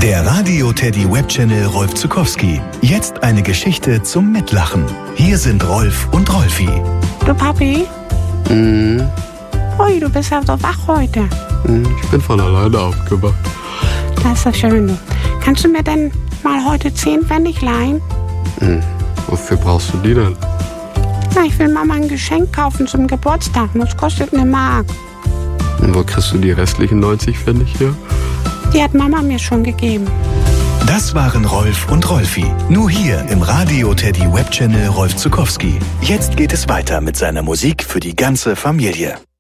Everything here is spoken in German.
Der Radio Teddy Webchannel Rolf Zuckowski. Jetzt eine Geschichte zum Mitlachen. Hier sind Rolf und Rolfi. Du Papi? Ui, du bist ja so wach heute. Ich bin von alleine aufgewacht. Das ist doch schön. Kannst du mir denn mal heute 10 Pfennig leihen? Wofür brauchst du die denn? Na, ich will Mama ein Geschenk kaufen zum Geburtstag. Das kostet 1 Mark. Und wo kriegst du die restlichen 90 Pfennig her? Die hat Mama mir schon gegeben. Das waren Rolf und Rolfi. Nur hier im Radio Teddy Webchannel Rolf Zuckowski. Jetzt geht es weiter mit seiner Musik für die ganze Familie.